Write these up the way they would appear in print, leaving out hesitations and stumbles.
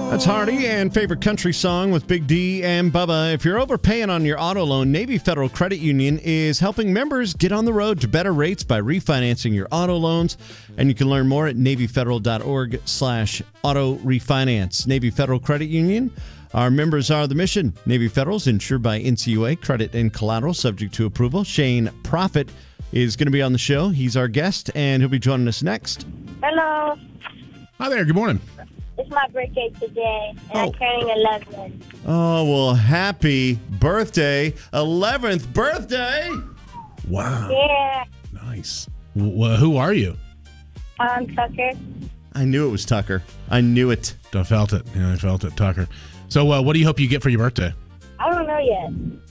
That's Hardy and favorite country song with Big D and Bubba. If you're overpaying on your auto loan, Navy Federal Credit Union is helping members get on the road to better rates by refinancing your auto loans. And you can learn more at NavyFederal.org/auto refinance. Navy Federal Credit Union. Our members are the mission. Navy Federal is insured by NCUA, credit and collateral subject to approval. Shane Profit is going to be on the show. He's our guest, and he'll be joining us next. Hello. Hi there. Good morning. It's my birthday today, and I'm turning 11. Oh, well, happy birthday. 11th birthday. Wow. Yeah. Nice. Who are you? Tucker. I knew it was Tucker. I knew it. I felt it. Yeah, I felt it, Tucker. So what do you hope you get for your birthday? I don't know yet.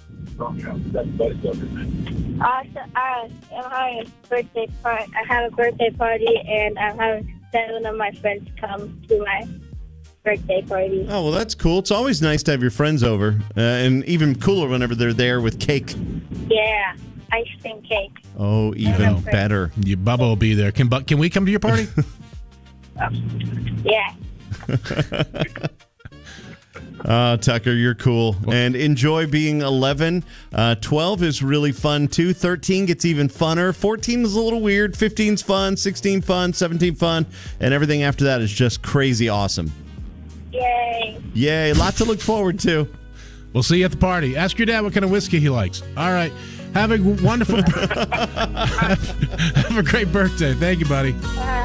I'm having a birthday party. I have a birthday party, and I'm having 7 of my friends come to my birthday party. Oh, well, that's cool. It's always nice to have your friends over, and even cooler whenever they're there with cake. Yeah, ice cream cake. Oh, even better. Bubba will be there. Can we come to your party? Yeah. Tucker, you're cool. And enjoy being 11. 12 is really fun, too. 13 gets even funner. 14 is a little weird. 15's fun. 16 fun. 17 fun. And everything after that is just crazy awesome. Yay. Yay. Lot to look forward to. We'll see you at the party. Ask your dad what kind of whiskey he likes. All right. Have a wonderful... have a great birthday. Thank you, buddy. Bye.